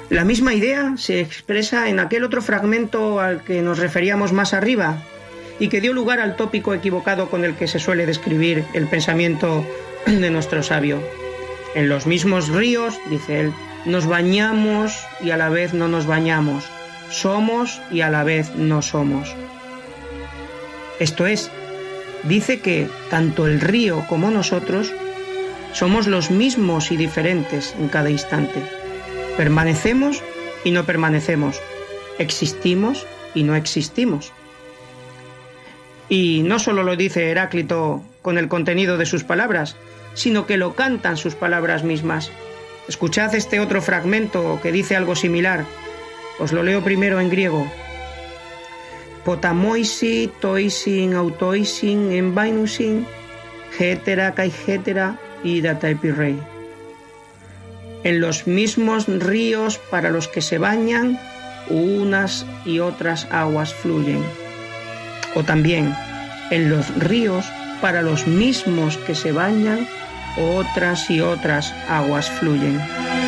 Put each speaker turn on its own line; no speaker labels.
La misma idea se expresa en aquel otro fragmento al que nos referíamos más arriba y que dio lugar al tópico equivocado con el que se suele describir el pensamiento de nuestro sabio. En los mismos ríos, dice él, nos bañamos y a la vez no nos bañamos, somos y a la vez no somos. Esto es, dice que tanto el río como nosotros somos los mismos y diferentes en cada instante. Permanecemos y no permanecemos, existimos y no existimos. Y no solo lo dice Heráclito con el contenido de sus palabras, sino que lo cantan sus palabras mismas. Escuchad este otro fragmento que dice algo similar. Os lo leo primero en griego. Potamoisi, toisin, autoisin, envainusin, hetera kai hetera, ida taipirrei. En los mismos ríos para los que se bañan, unas y otras aguas fluyen. O también, en los ríos para los mismos que se bañan, otras y otras aguas fluyen.